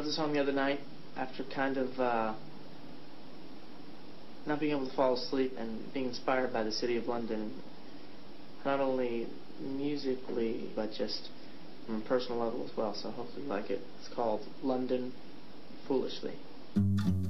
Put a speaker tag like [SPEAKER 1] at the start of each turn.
[SPEAKER 1] wrote the song the other night after kind of not being able to fall asleep and being inspired by the city of London, not only musically, but just on a personal level as well. So hopefully you like it. It's called London Foolishly.